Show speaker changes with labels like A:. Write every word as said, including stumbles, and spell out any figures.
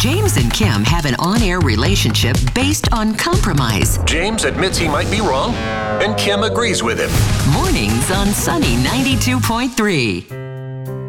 A: James and Kim have an on-air relationship based on compromise.
B: James admits he might be wrong, and Kim agrees with him.
A: Mornings on Sunny ninety-two point three.